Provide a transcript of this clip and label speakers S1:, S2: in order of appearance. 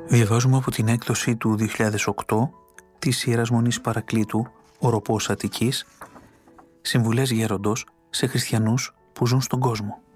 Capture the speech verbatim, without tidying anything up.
S1: Διαβάζουμε από την έκδοση του δύο χιλιάδες οκτώ της Ιεράς Μονής Παρακλήτου, Οροπός Αττικής, Συμβουλές Γέροντος σε χριστιανούς που ζουν στον κόσμο.